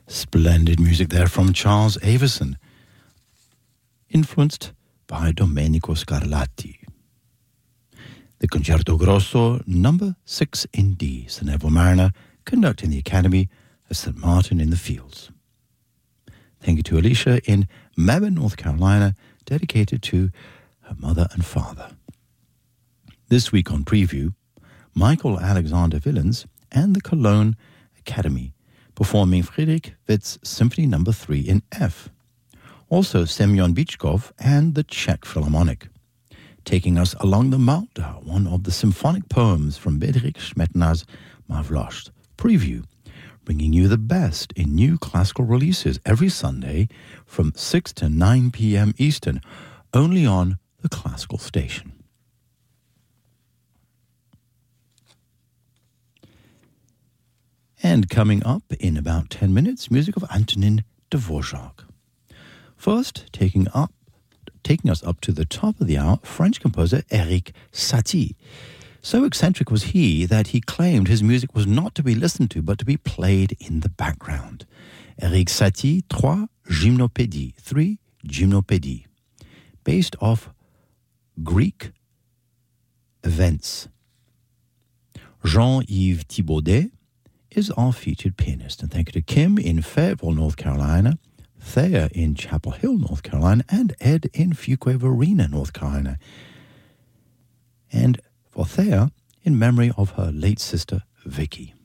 Splendid music there from Charles Avison, influenced by Domenico Scarlatti. The Concerto Grosso, number 6 in D, Sir Neville Mariner, conducting the Academy of St. Martin in the Fields. Thank you to Alicia in Mebane, North Carolina, dedicated to her mother and father. This week on Preview, Michael Alexander Villens and the Cologne Academy performing Friedrich Witz Symphony No. 3 in F. Also Semyon Bychkov and the Czech Philharmonic, taking us along the Malta, one of the symphonic poems from Bedřich Smetana's Mavlost. Preview, bringing you the best in new classical releases every Sunday from 6 to 9 p.m. Eastern, only on the Classical Station. And coming up in about 10 minutes, music of Antonin Dvorak. First, taking us up to the top of the hour, French composer Erik Satie. So eccentric was he that he claimed his music was not to be listened to, but to be played in the background. Erik Satie, 3 Gymnopédies, based off Greek events. Jean-Yves Thibaudet is our featured pianist. And thank you to Kim in Fayetteville, North Carolina, Thea in Chapel Hill, North Carolina, and Ed in Fuquay-Varina, North Carolina. And for Thea, in memory of her late sister, Vicky.